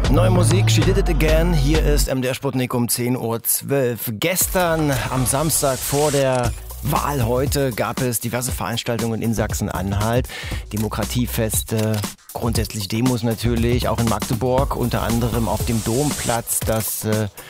Neue Musik, She Did It Again. Hier ist MDR Sputnik um 10.12 Uhr. Gestern am Samstag vor der Wahl heute gab es diverse Veranstaltungen in Sachsen-Anhalt. Demokratiefeste, grundsätzlich Demos natürlich, auch in Magdeburg, unter anderem auf dem Domplatz. Das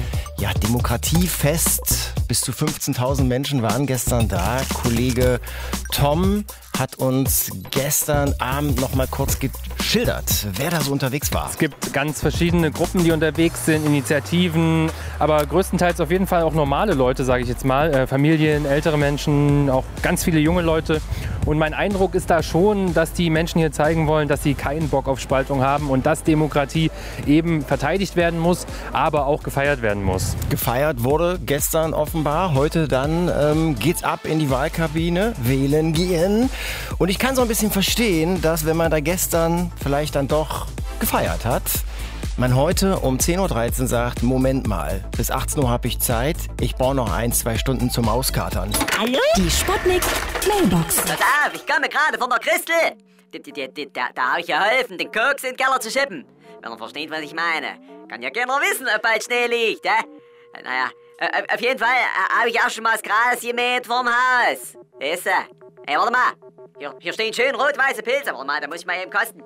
Demokratiefest, bis zu 15.000 Menschen waren gestern da. Kollege Tom hat uns gestern Abend noch mal kurz geschildert, wer da so unterwegs war. Es gibt ganz verschiedene Gruppen, die unterwegs sind, Initiativen, aber größtenteils auf jeden Fall auch normale Leute, sage ich jetzt mal. Familien, ältere Menschen, auch ganz viele junge Leute. Und mein Eindruck ist da schon, dass die Menschen hier zeigen wollen, dass sie keinen Bock auf Spaltung haben und dass Demokratie eben verteidigt werden muss, aber auch gefeiert werden muss. Gefeiert wurde gestern offenbar. Heute dann geht's ab in die Wahlkabine, wählen gehen. Und ich kann so ein bisschen verstehen, dass wenn man da gestern vielleicht dann doch gefeiert hat, man heute um 10.13 Uhr sagt, Moment mal, bis 18 Uhr habe ich Zeit, ich brauche noch 1-2 Stunden zum Auskatern. Hallo? Die Sputnik Mailbox. Pass auf, ich komme gerade von der Christel. Da habe ich geholfen, den Koks in den Keller zu schippen. Wenn er versteht, was ich meine. Kann ja keiner wissen, ob bald Schnee liegt, Naja, auf jeden Fall habe ich auch schon mal das Gras gemäht vorm Haus. Weißt du? Ey, warte mal. Hier stehen schön rot-weiße Pilze. Warte mal, da muss ich mal eben kosten.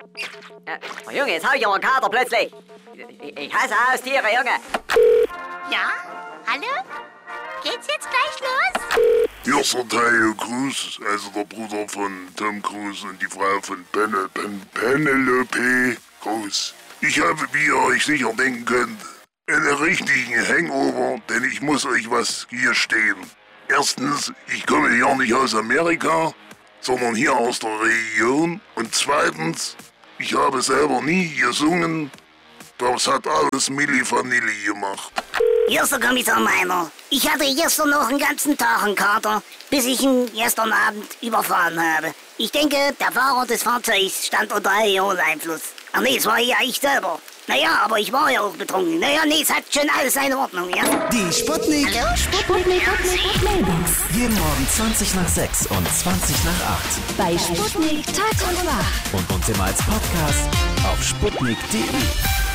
Oh, Junge, jetzt habe ich aber einen Kater plötzlich. Ich hasse Haustiere, Junge. Ja? Hallo? Geht's jetzt gleich los? Erster Teil Cruz, also der Bruder von Tom Cruise und die Frau von Penelope Cruz. Ich habe, wie ihr euch sicher denken könnt, einen richtigen Hangover, denn ich muss euch was gestehen. Erstens, ich komme ja nicht aus Amerika, sondern hier aus der Region. Und zweitens, ich habe selber nie gesungen. Das hat alles Milli Vanilli gemacht. Hier ist der Kommissar Meiner. Ich hatte gestern noch einen ganzen Tag einen Kater, bis ich ihn gestern Abend überfahren habe. Ich denke, der Fahrer des Fahrzeugs stand unter Alkoholeinfluss. Ach nee, es war ja ich selber. Naja, aber ich war ja auch betrunken. Naja, nee, es hat schon alles seine Ordnung, ja? Die Sputnik. Hallo? Sputnik Mailbox. Jeden Morgen 20 nach 6 und 20 nach 8. Bei Sputnik Tag und Nacht. Und uns immer als Podcast auf sputnik.de.